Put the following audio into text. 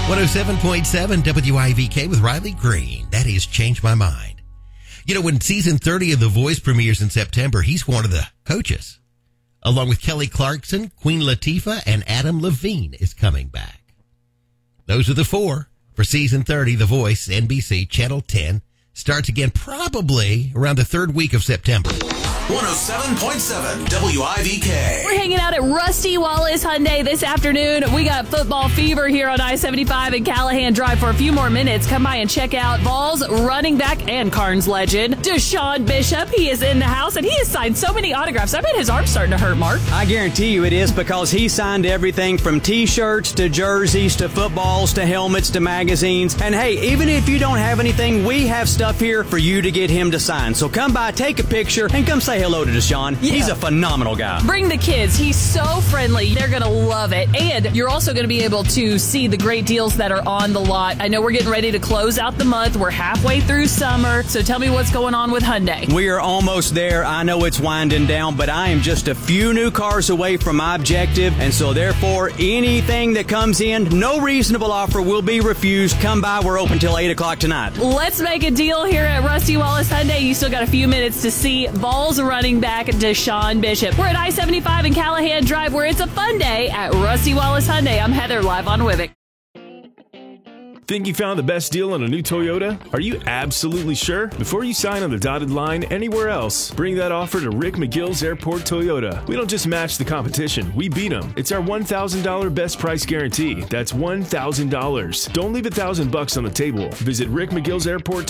107.7 WIVK with Riley Green. That is Change My Mind. You know, when season 30 of The Voice premieres in September, he's one of the coaches. Along with Kelly Clarkson, Queen Latifah, and Adam Levine is coming back. Those are the four for season 30, The Voice, NBC, Channel 10. Starts again probably around the third week of September. 107.7 WIVK. We're hanging out at Rusty Wallace Hyundai this afternoon. We got football fever here on I-75 and Callahan Drive for a few more minutes. Come by and check out Vols running back and Carnes legend, Deshaun Bishop. He is in the house, and he has signed so many autographs. I bet his arm's starting to hurt, Mark. I guarantee you it is, because he signed everything from T-shirts to jerseys to footballs to helmets to magazines. And hey, even if you don't have anything, we have stuff here for you to get him to sign. So come by, take a picture, and come say hello to Deshaun. Yeah. He's a phenomenal guy. Bring the kids. He's so friendly. They're going to love it. And you're also going to be able to see the great deals that are on the lot. I know we're getting ready to close out the month. We're halfway through summer. So tell me what's going on with Hyundai. We are almost there. I know it's winding down, but I am just a few new cars away from my objective. And so therefore, anything that comes in, no reasonable offer will be refused. Come by. We're open till 8 o'clock tonight. Let's make a deal here at Rusty Wallace Hyundai. You still got a few minutes to see Vols running back Deshaun Bishop. We're at I-75 and Callahan Drive, where it's a fun day at Rusty Wallace Hyundai. I'm Heather, live on Wivik. Think you found the best deal on a new Toyota? Are you absolutely sure? Before you sign on the dotted line anywhere else, bring that offer to Rick McGill's Airport Toyota. We don't just match the competition, we beat them. It's our $1,000 best price guarantee. That's $1,000. Don't leave $1,000 on the table. Visit Rick McGill's Airport